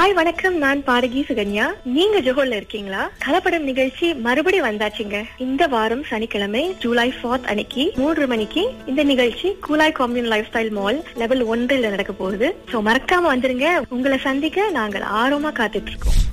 Hi வணக்கம், நான் பாடகி சுகன்யா. நீங்க ஜோஹர்ல இருக்கீங்களா? கலப்படம் நிகழ்ச்சி மறுபடியும் வந்தாச்சுங்க. இந்த வாரம் சனிக்கிழமை ஜூலை 4 அன்னைக்கு 3 மணிக்கு இந்த நிகழ்ச்சி Kulai commune life style mall level 1 நடக்க போகுது. சோ மறக்காம வந்துருங்க. உங்களை சந்திக்க நாங்கள் ஆர்வமா காத்துட்டு இருக்கோம்.